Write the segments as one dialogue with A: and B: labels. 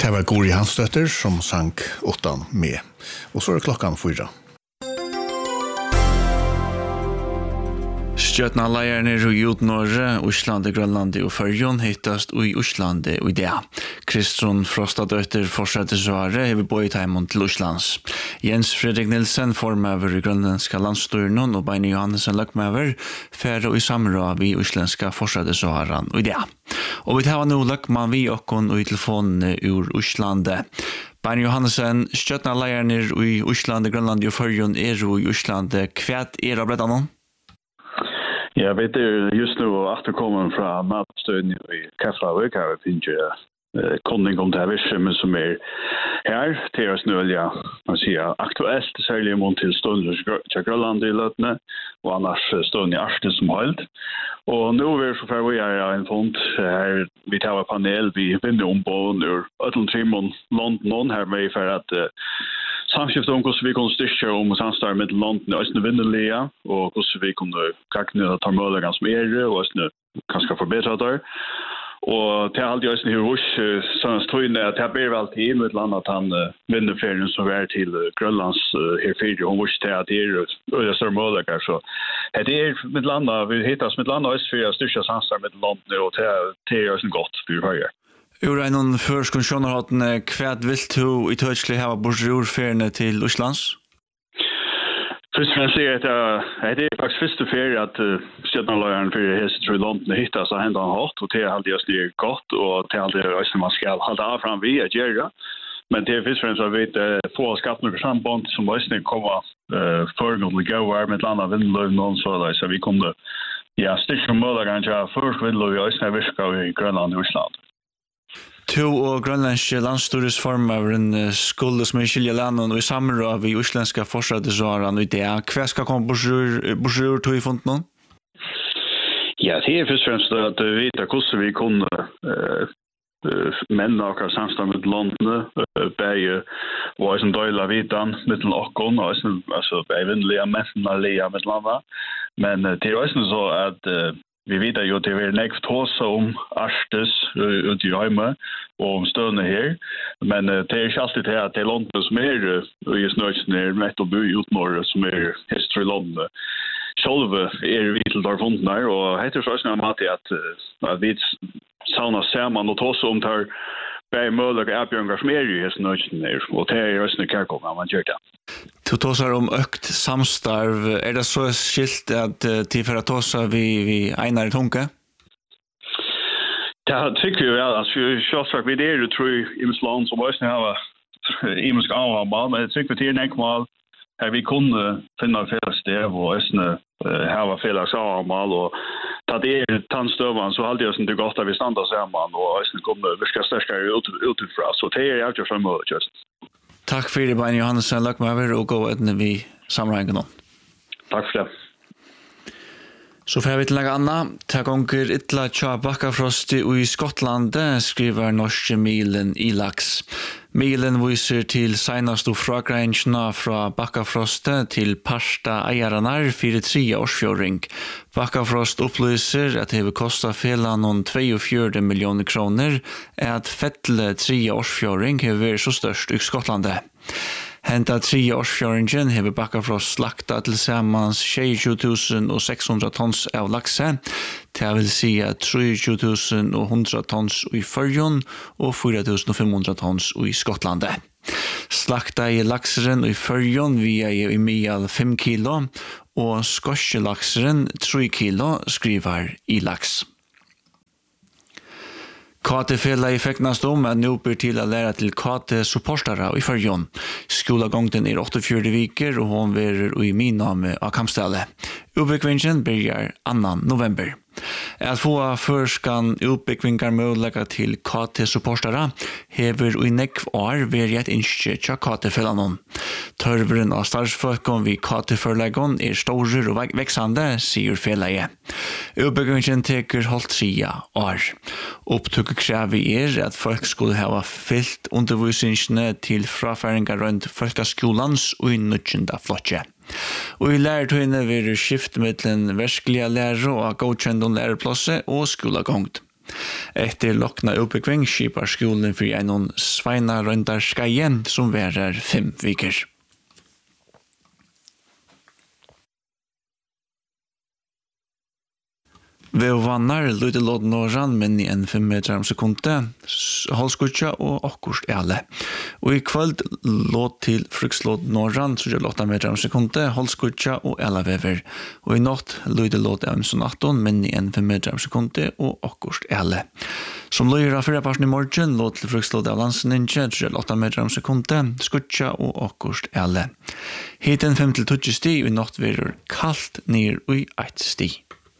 A: Det var Gori Hansdötter som sang 8 med. Och så är klockan 4.
B: Stjärnalejerne i Utnorre, Osland, Grönland och Färjön hittast i Osland och det. Kristrun Frostadötter fortsätter svara över bojtheimen till Oslands. Jens Fredrik Nilsen formöver i grönländska landstyrnen och Beine Johansen lökmöver färre i samråd vid osländska fortsätter svara och det. Och vi tar nu lökman vid och i telefon ur Oslandet. Beine Johansen, stjärnalejerne i Osland, Grönland och Färjön i Osland. Kvärt era berättarna?
C: Jag vet just nu återkommen från matstöden i Kafflavik här finns kunding om det här virksomhet som är här till oss nu man säger aktuellt särskilt mot till stunden till Grönland i Lötne och annars stunden i Arsted som helt. Och nu är så för vi är en fond här vi tar en panel vi vinner ombord ur Ötlandtrimon London här med för att samskift om hur vi kan styrka om samstarv med London och östne vinnerliga och hur vi kan kakna ta möjligheten som är och östne kanske förbättra det. Och till allt jag nu hos såns tror jag att det blir väl till med land att han vinner ferien som är till Grönlands här för hon måste ta det och det står möjligt så det är med landa vi hittas med landa öst för styrka samstarv med London och det är så gott för höjer.
B: Ur en förskonsjoner har den kvärt vilt to i tøtslig hava borsjordferiene til Oslands?
C: Först kan jag säga att det är faktiskt första ferie att stjärnalöjaren för häst tror London hittas och hända hårt och det är alltid det gott och det är alltid det man ska hålla av fram vid att göra. Men det är först och främst att vi får skapa några samband som måste komma föregående gåvar med ett annat vindlöv någon så vi kunde styrka möjligheten först vindlöv i Östnä virka i Grönland och Island.
B: To og grønlandske landstyresformøveren skulle som skilja landet og i samråd i oslandska forsvarsvaran og det. Hva skal komme borsjord to i funnet nå?
C: Ja, det er først og fremst at vi vet hvordan vi kunne menn og samstånd med landene, begge var som døyla vitan med okken, og altså begge vinnelige mennlige med landet. Men det er også så at vi vet ju att det är näkt hos om Arstes ut i Heime och om stövne här. Men det är inte alltid det att det är London som är i snöjsen med att bo i Utnorre som är history London. Själva är vi till där funden där och heter så snart att vi sauna samman och tås om tar bei möjliga uppgångar som är i snöjsen där och det är just nu kärkom när man gör det.
B: Du tåsar om ökt samstarv. Er det så skilt at til for å tåsa vi Einar Tunke?
C: Ja, tycker jag väl. Alltså, självklart vi det tror jag i Island som måste ha imensk avval, men jag tycker att det är nekmal här vi kunde finna fälles det och östne ha fälles avval och ta det tannstövan så hade jag inte gott att vi stannar samman och östne kommer virka starkare utifrån så det är jag framåt just.
B: Takk for det, Beine Johansen, løkmøver, og gå etter vi sammenhengen nå.
C: Takk for det.
B: Så får vi til noe annet. Ta gonger ytla tja bakkafrosti i Skottland, skriver norske Milen Ilax. Milen viser til senast og fragrensjene fra bakkafrostet til parsta eieranar 4-3 årsfjøring. Bakkafrost opplyser at det vil kosta fela noen 42 millioner kroner at fettle 3 årsfjøring har vært så størst i Skottlandet. Henta 3 årsfjøringen har Bakkafrost slakta til sammans 22.600 tons av lakse, det vil si 23.100 tons i Färjön og 4.500 tons i Skottlandet. Slakta i lakseren i Färjön via i mial 5 kilo, og skoskelakseren 3 kilo, skriver i laks. KT-fälla i fäcknast om att nu blir till att lära till KT-supportare i Färjön. Skolagången är 84 veckor och hon är i min namn av kampstället. Utbyggvingen börjar 2. november. Att få förskan utbyggvingar möjliga till KT-supportare hever i nekv år verget inskje tja KT-fällan. Törveren av starsfolken vid KT-förläggon är stora och växande, säger fället. Utbyggvingen teker hållt 3 år. Upptrycket kräver att folk skulle ha fyllt undervisningsne till frafäringar runt folkaskolans och i 9. flotje. Og i lærertøyene vil skift mellom versklige lærere og godkjent om lærerplasser og skolegongt. Etter lokna uppbyggving skipar skolen for en sveina røndar skajen som værer 5 viker. Vi vannar lite låd norran, men i en 5 meter om sekunde, halskutja og akkurst ele. Og i kvöld låd til frukslåd norran, så gjør 8 meter om sekunde, halskutja og ele vever. Og i natt lite låd om 18, men i en 5 meter om sekunde og akkurst ele. Som løyre av 4 parten i morgen, låd til frukslåd av landseninje, så gjør 8 meter om sekunde, skutja og akkurst ele. Hiten 5-20 sti, og i natt verer kallt ned i 1 sti.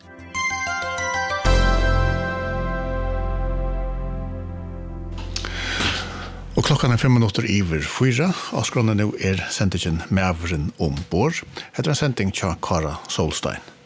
A: Og klokkan 5 minutter iver 4. Avskronen nå sendingen Mævren ombord. Etter en sending til Kara Solstein.